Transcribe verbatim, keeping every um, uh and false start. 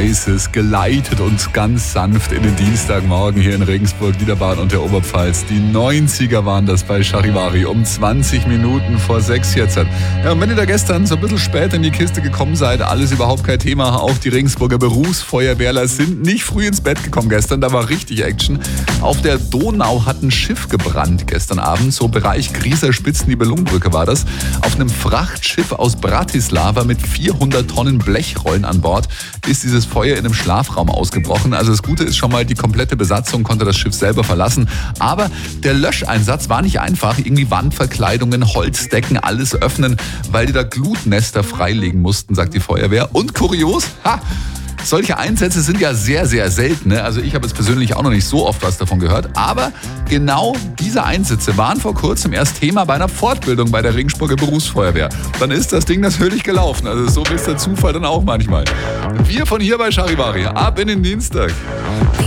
Oasis geleitet uns ganz sanft in den Dienstagmorgen hier in Regensburg, Niederbayern und der Oberpfalz. Die neunziger waren das bei Charivari um zwanzig Minuten vor sechs jetzt. Ja, und wenn ihr da gestern so ein bisschen spät in die Kiste gekommen seid, alles überhaupt kein Thema. Auch die Regensburger Berufsfeuerwehrler sind nicht früh ins Bett gekommen gestern. Da war richtig Action. Auf der Donau hat ein Schiff gebrannt gestern Abend. So Bereich Grieser-Spitzen-Nibelungenbrücke war das. Auf einem Frachtschiff aus Bratislava mit vierhundert Tonnen Blechrollen an Bord ist dieses Feuer in einem Schlafraum ausgebrochen. Also das Gute ist schon mal, die komplette Besatzung konnte das Schiff selber verlassen. Aber der Löscheinsatz war nicht einfach. Irgendwie Wandverkleidungen, Holzdecken, alles öffnen, weil die da Glutnester freilegen mussten, sagt die Feuerwehr. Und kurios, ha! Solche Einsätze sind ja sehr, sehr selten. Also ich habe jetzt persönlich auch noch nicht so oft was davon gehört. Aber genau diese Einsätze waren vor kurzem erst Thema bei einer Fortbildung bei der Regensburger Berufsfeuerwehr. Dann ist das Ding natürlich gelaufen. Also so ist der Zufall dann auch manchmal. Wir von hier bei Charivari, ab in den Dienstag.